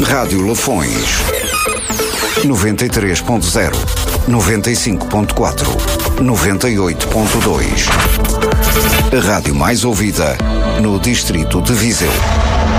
Rádio Lafões 93.0, 95.4, 98.2. A rádio mais ouvida no distrito de Viseu.